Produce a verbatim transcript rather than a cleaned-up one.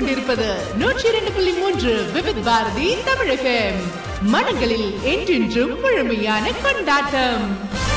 கொண்டிருப்பது நூற்றி இரண்டு புள்ளி மூன்று விவித் பாரதி தமிழ் எஃப்எம். மனங்களில் என்றென்றும் முழுமையான கொண்டாட்டம்.